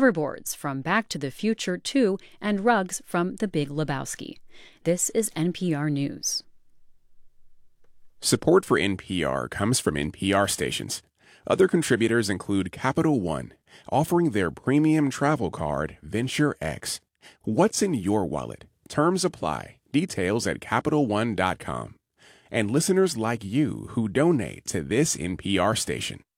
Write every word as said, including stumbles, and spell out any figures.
hoverboards from Back to the Future two, and rugs from The Big Lebowski. This is N P R News. Support for N P R comes from N P R stations. Other contributors include Capital One, offering their premium travel card, Venture X. What's in your wallet? Terms apply. Details at Capital One dot com. And listeners like you who donate to this N P R station.